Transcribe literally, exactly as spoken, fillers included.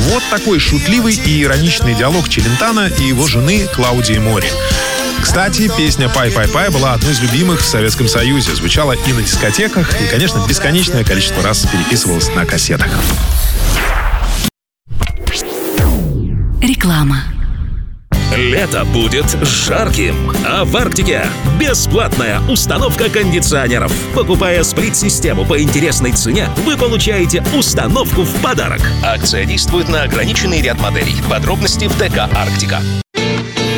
Вот такой шутливый и ироничный диалог Челентано и его жены Клаудии Мори. Кстати, песня «Пай-пай-пай» была одной из любимых в Советском Союзе. Звучала и на дискотеках, и, конечно, бесконечное количество раз переписывалась на кассетах. Реклама. Лето будет жарким, а в Арктике бесплатная установка кондиционеров. Покупая сплит-систему по интересной цене, вы получаете установку в подарок. Акция действует на ограниченный ряд моделей. Подробности в ДК «Арктика».